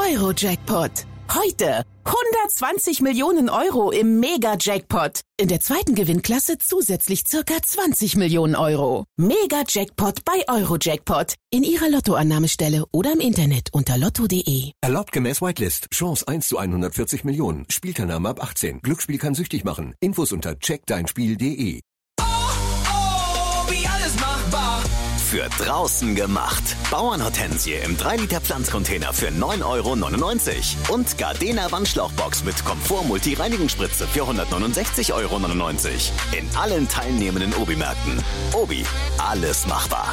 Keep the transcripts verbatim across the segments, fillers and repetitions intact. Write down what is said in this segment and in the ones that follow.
Euro-Jackpot. Heute hundertzwanzig Millionen Euro im Mega-Jackpot. In der zweiten Gewinnklasse zusätzlich circa zwanzig Millionen Euro. Mega-Jackpot bei Euro-Jackpot. In Ihrer Lottoannahmestelle oder im Internet unter lotto punkt de. Erlaubt gemäß Whitelist. Chance eins zu hundertvierzig Millionen. Spielteilnahme ab achtzehn. Glücksspiel kann süchtig machen. Infos unter check dein spiel punkt de. Oh, oh, wie alles machbar. Für draußen gemacht. Bauernhortensie im drei Liter Pflanzcontainer für neun Euro neunundneunzig. Und Gardena Wandschlauchbox mit Komfort-Multi-Reinigungsspritze für hundertneunundsechzig Euro neunundneunzig. In allen teilnehmenden Obi-Märkten. Obi, alles machbar.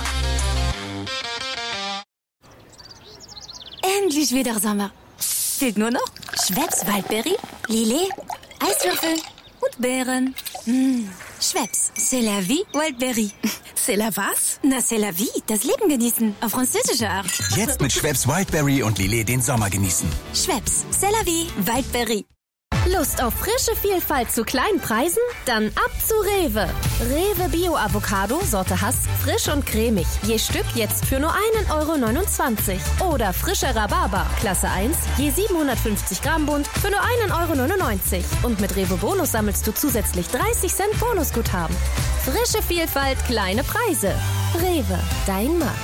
Endlich wieder Sommer. Fehlt nur noch Schweppes Waldbeere, Lillet, Eiswürfel und Beeren. Mmh. Schweppes, c'est la vie, Wildberry. C'est la was? Na, c'est la vie, das Leben genießen, auf französische Art. Jetzt mit Schweppes Wildberry und Lillet den Sommer genießen. Schweppes, c'est la vie, Wildberry. Lust auf frische Vielfalt zu kleinen Preisen? Dann ab zu Rewe. Rewe Bio Avocado, Sorte Hass, frisch und cremig. Je Stück jetzt für nur einen Euro neunundzwanzig. Oder frischer Rhabarber, Klasse eins, je siebenhundertfünfzig Gramm Bund für nur einen Euro neunundneunzig. Und mit Rewe Bonus sammelst du zusätzlich dreißig Cent Bonusguthaben. Frische Vielfalt, kleine Preise. Rewe, dein Markt.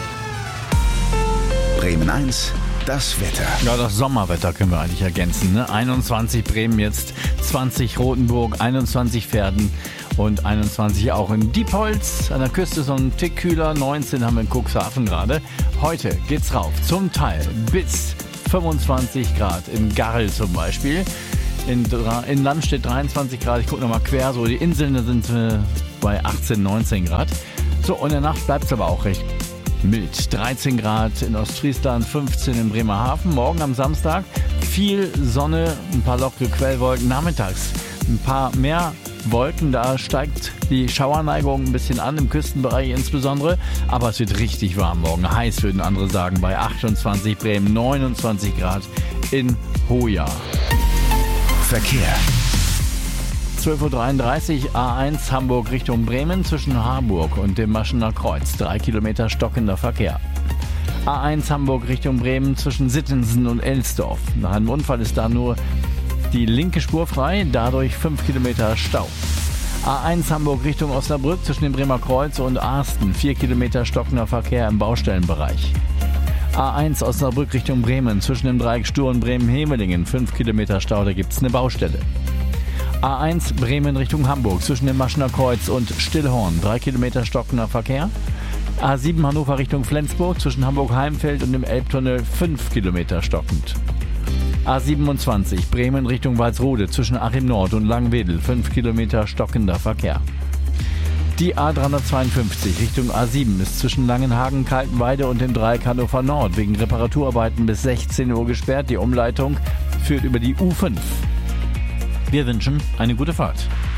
Bremen eins, das Wetter. Ja, das Sommerwetter können wir eigentlich ergänzen. Ne? einundzwanzig Bremen jetzt, zwanzig Rothenburg, einundzwanzig Verden und einundzwanzig auch in Diepholz. An der Küste ist noch ein Tick kühler, neunzehn haben wir in Cuxhaven gerade. Heute geht's rauf, zum Teil bis fünfundzwanzig Grad, in Garrel zum Beispiel. In, in Landstedt dreiundzwanzig Grad, ich gucke nochmal quer, so die Inseln, da sind äh, bei achtzehn, neunzehn Grad. So, und in der Nacht bleibt es aber auch recht mild. dreizehn Grad in Ostfriesland, fünfzehn in Bremerhaven. Morgen am Samstag viel Sonne, ein paar lockere Quellwolken. Nachmittags ein paar mehr Wolken, da steigt die Schauerneigung ein bisschen an, im Küstenbereich insbesondere. Aber es wird richtig warm morgen. Heiß würden andere sagen, bei achtundzwanzig Bremen, neunundzwanzig Grad in Hoya. Verkehr. zwölf Uhr dreiunddreißig, A eins Hamburg Richtung Bremen zwischen Harburg und dem Maschener Kreuz. Drei Kilometer stockender Verkehr. A eins Hamburg Richtung Bremen zwischen Sittensen und Elsdorf. Nach einem Unfall ist da nur die linke Spur frei, dadurch fünf Kilometer Stau. A eins Hamburg Richtung Osnabrück zwischen dem Bremer Kreuz und Arsten. Vier Kilometer stockender Verkehr im Baustellenbereich. A eins Osnabrück Richtung Bremen zwischen dem Dreieck Stur und Bremen-Hemelingen. fünf Kilometer Stau, da gibt es eine Baustelle. A eins Bremen Richtung Hamburg zwischen dem Maschener Kreuz und Stillhorn. drei Kilometer stockender Verkehr. A sieben Hannover Richtung Flensburg zwischen Hamburg-Heimfeld und dem Elbtunnel. fünf Kilometer stockend. A siebenundzwanzig Bremen Richtung Walsrode zwischen Achim Nord und Langwedel. fünf Kilometer stockender Verkehr. Die A dreihundertzweiundfünfzig Richtung A sieben ist zwischen Langenhagen, Kaltenweide und dem Dreieck Hannover Nord wegen Reparaturarbeiten bis sechzehn Uhr gesperrt. Die Umleitung führt über die U fünf. Wir wünschen eine gute Fahrt.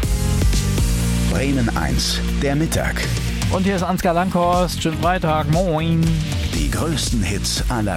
Bremen eins, der Mittag. Und hier ist Ansgar Langhorst. Schönen Freitag. Moin. Die größten Hits aller